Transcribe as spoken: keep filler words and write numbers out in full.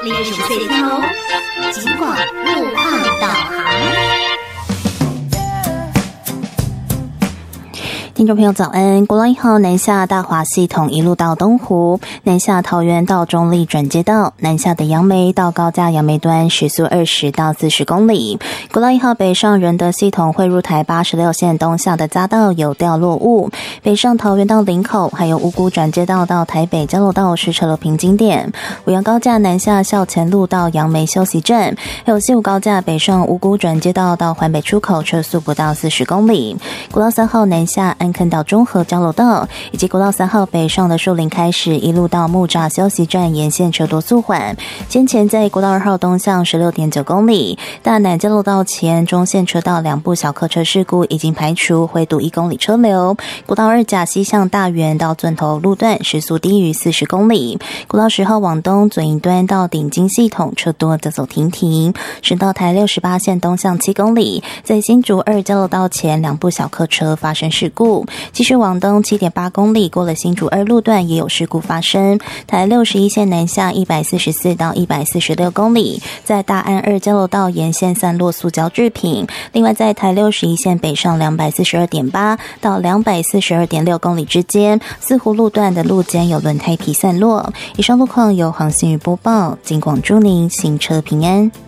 六十岁的头，尽管路况导航。听众朋友早安，国道一号南下大华系统一路到东湖，南下桃园到中立转接道，南下的杨梅到高架杨梅端时速二十到四十公里。国道一号北上仁德系统汇入台八十六线东下的匝道有掉落物，北上桃园到林口，还有五股转接道到台北交流道是车流瓶颈点。五杨高架南下校前路到杨梅休息站，还有西武高架北上五股转接道到环北出口车速不到四十公里。国道三号南下安坑到中和交流道，以及国道三号北上的树林开始一路到木栅休息站沿线车多速缓。先前在国道二号东向 十六点九公里，大南交流道前中线车道两部小客车事故已经排除，会堵一公里车流。国道二甲西向大园到钻头路段时速低于四十公里。国道十号往东左营端到顶金系统车多则走停停。省道台六十八线东向七公里，在新竹二交流道前两部小客车发生事故。继续往东 七点八公里，过了新竹二路段也有事故发生。台六十一线南下一百四十四到一百四十六公里，在大安二交流道沿线散落塑胶制品。另外在台六十一线北上 两百四十二点八到 两百四十二点六公里之间，四湖路段的路肩有轮胎皮散落。以上路况由航信宇播报，警广祝您行车平安。